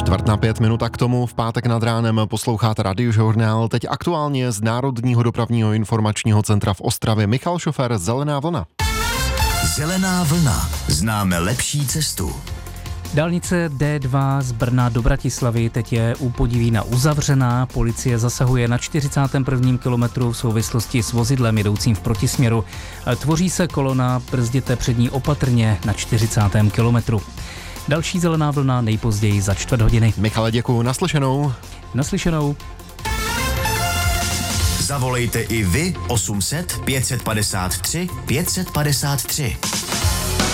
4:45 a k tomu v pátek nad ránem posloucháte Radiožurnál. Teď aktuálně z Národního dopravního informačního centra v Ostravě Michal Šofér, Zelená vlna. Zelená vlna. Známe lepší cestu. Dálnice D2 z Brna do Bratislavy teď je u Podivína uzavřená. Policie zasahuje na 41. kilometru v souvislosti s vozidlem jedoucím v protisměru. Tvoří se kolona, brzděte před ní opatrně na 40. kilometru. Další zelená vlna nejpozději za 4 hodiny. Michale, děkuju, naslyšenou. Naslyšenou. Zavolejte i vy 800 553 553.